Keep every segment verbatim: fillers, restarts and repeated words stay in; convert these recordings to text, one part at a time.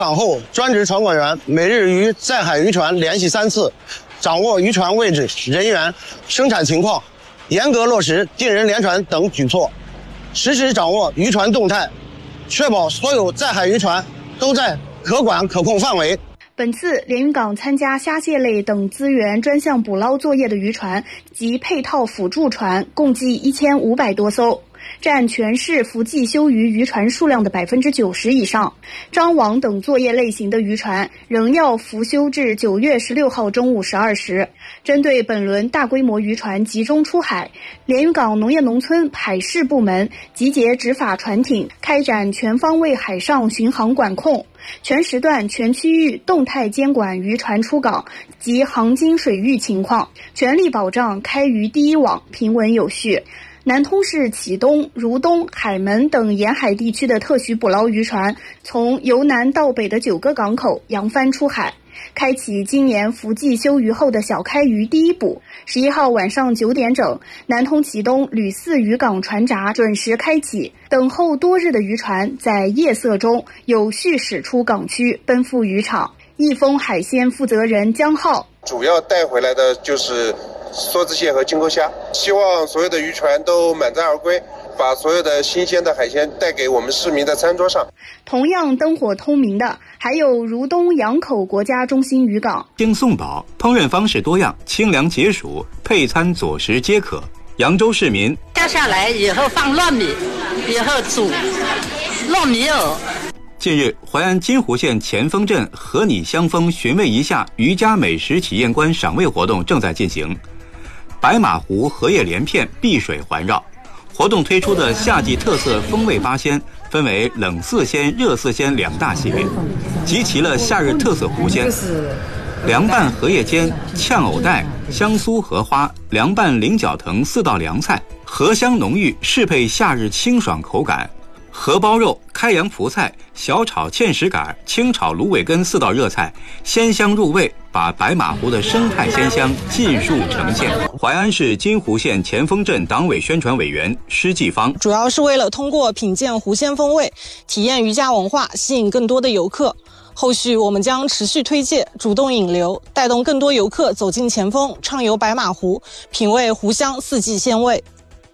港后专职船管员每日与在海渔船联系三次，掌握渔船位置、人员、生产情况，严格落实定人联船等举措，实时掌握渔船动态，确保所有在海渔船都在可管可控范围。 本次连云港参加虾蟹类等资源专项捕捞作业的渔船及配套辅助船共计一千五百多艘，占全市伏季休渔渔船数量的百分之九十以上。张网等作业类型的渔船仍要伏休至九月十六号中午十二时。针对本轮大规模渔船集中出海，连云港农业农村海事部门集结执法船艇，开展全方位海上巡航管控，全时段全区域动态监管渔船出港及航经水域情况，全力保障开渔第一网平稳有序。南通市启东、如东、海门等沿海地区的特许捕捞渔船从由南到北的九个港口扬帆出海，开启今年伏季休渔后的小开渔第一捕。十一号晚上九点整，南通启东吕四渔港船闸准时开启，等候多日的渔船在夜色中有序驶出港区，奔赴渔场。益丰海鲜负责人江浩， 主要带回来的就是梭子蟹和金钩虾，希望所有的渔船都满载而归，把所有的新鲜的海鲜带给我们市民的餐桌上。 同样灯火通明的还有如东洋口国家中心渔港。 京宋岛烹饪方式多样，清凉解暑，配餐佐食皆可。扬州市民下下来以后放糯米，以后煮糯米藕。 近日，淮安金湖县前锋镇和你香风寻味一下渔家美食体验官赏味活动正在进行。白马湖荷叶连片碧水环绕，活动推出的夏季特色风味八鲜分为冷四鲜、热四鲜两大系列，集齐了夏日特色湖鲜。凉拌荷叶煎、炝藕带、香酥荷花、凉拌菱角藤四道凉菜，荷香浓郁，适配夏日清爽口感。荷包肉、开阳蒲菜、小炒芡实杆、清炒芦苇根四道热菜，鲜香入味，把白马湖的生态鲜香尽数呈现。淮安市金湖县前锋镇党委宣传委员施继芳， 主要是为了通过品鉴湖鲜风味，体验渔家文化，吸引更多的游客。后续我们将持续推介，主动引流，带动更多游客走进前锋，畅游白马湖，品味湖香四季鲜味。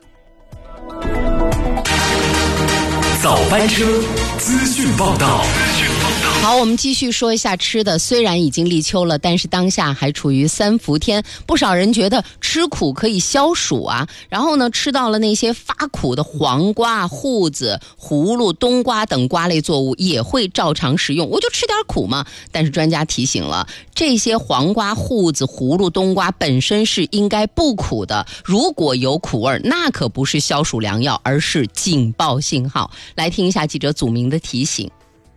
早班车资讯报道。 好，我们继续说一下吃的。虽然已经立秋了，但是当下还处于三伏天，不少人觉得吃苦可以消暑啊。然后呢，吃到了那些发苦的黄瓜、瓠子、葫芦、冬瓜等瓜类作物，也会照常食用。我就吃点苦嘛。但是专家提醒了，这些黄瓜、瓠子、葫芦、冬瓜本身是应该不苦的，如果有苦味，那可不是消暑良药，而是警报信号。来听一下记者祖明的提醒。